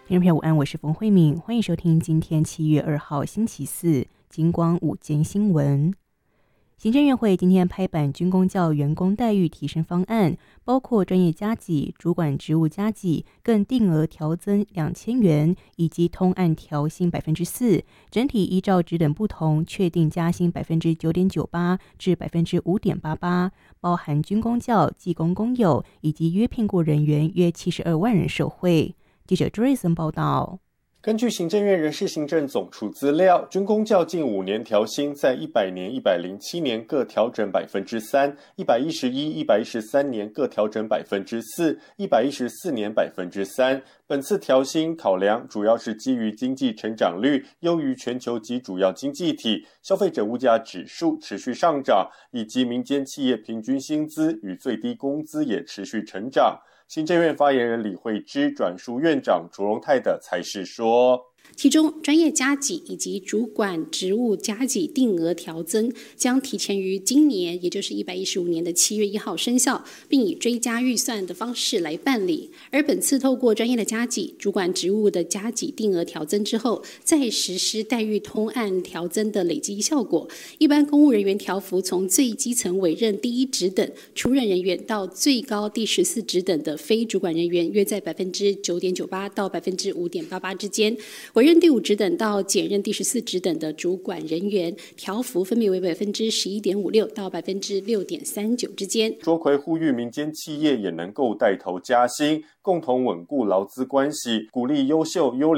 听众朋友午安，我是冯慧敏，欢迎收听今天7月2号星期四金光午间新闻。行政院会今天拍板军公教员工待遇提升方案，包括专业加给、主管职务加给，更定额调增2000元，以及通案调薪4%，整体依照职等不同，确定加薪9.98%至5.88%，包含军公教、技工公有以及约聘过人员约72万人受惠。记者 Jason 报道。 根据行政院人事行政总处资料，军公教近5年调薪在100年、107年各调整3%，111、113年各调整4%，114年3%。本次调薪考量主要是基于经济成长率优于全球及主要经济体，消费者物价指数持续上涨，以及民间企业平均薪资与最低工资也持续成长。行政院发言人李惠芝转述院长卓荣泰的裁示说， 其中专业加给以及主管职务加给定额调增将提前于今年，也就是115年的7月1号生效，并以追加预算的方式来办理。而本次透过专业的加给、主管职务的加给定额调增之后，再实施待遇通案调增的累积效果，一般公务人员调幅从最基层委任第1职等出任人员到最高第14职等的非主管人员，约在9.98%到5.88%之间。委任第5职等到检任第14职等的主管人员，调幅分别为11.56%到6.39%之间。 卓奎呼吁民间企业也能够带头加薪，共同稳固劳资关系，鼓励优秀优